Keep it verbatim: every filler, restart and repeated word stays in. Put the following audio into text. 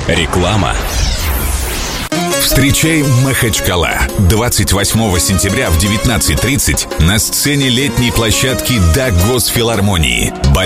Реклама. Встречай Махачкала. двадцать восьмого сентября в девятнадцать тридцать на сцене летней площадки Даггосфилармонии.